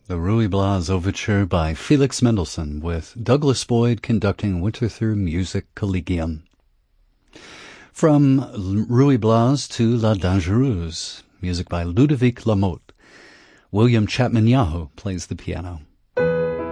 The Ruy Blas Overture by Felix Mendelssohn, with Douglas Boyd conducting Winterthur Music Collegium. From Ruy Blas to La Dangereuse, music by Ludovic Lamotte. William Chapman Yahoo plays the piano.